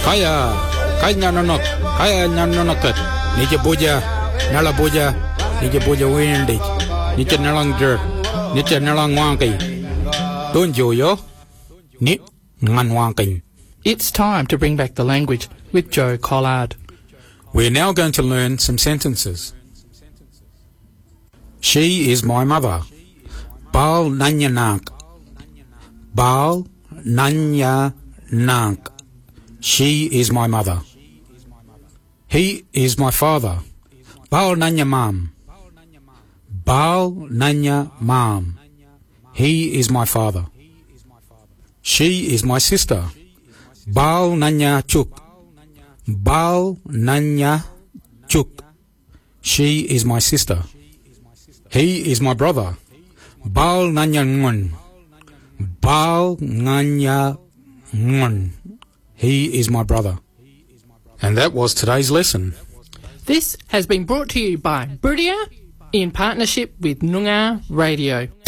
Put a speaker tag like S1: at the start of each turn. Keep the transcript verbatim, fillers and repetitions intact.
S1: Kaya, kaya nanonok, kaya nanonokat. Nija boja, nala boja, nija boja windy. Nija nalang jer, nija nalang wanky. Don't yo, ni ngan wanky.
S2: It's time to bring back the language with Joe Collard.
S1: We're now going to learn some sentences. She is my mother. Bal nanya nak. Bal nanya nak. She is my mother. He is my father. Bal nanya mam. Bal nanya mam. He is my father. She is my sister. Bal nanya chuk. Bal nanya chuk. She is my sister. He is my brother. Bal nanya ngun. Bal nanya ngun. He is my brother. And that was today's lesson.
S2: This has been brought to you by Buriya in partnership with Noongar Radio.